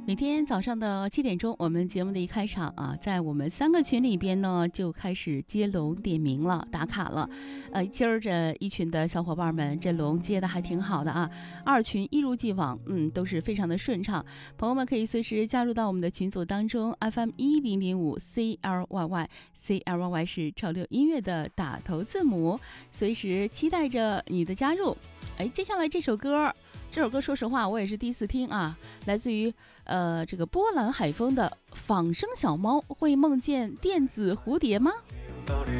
每天早上的7点钟，我们节目的一开场啊，在我们3个群里边呢，就开始接龙点名了，打卡了。今儿这一群的小伙伴们，这龙接的还挺好的啊。2群一如既往，都是非常的顺畅。朋友们可以随时加入到我们的群组当中 ，FM1005 CLYY 是潮流音乐的打头字母，随时期待着你的加入。接下来这首歌，说实话我也是第一次听啊，来自于这个波兰海风的仿生小猫会梦见电子蝴蝶吗？ 到底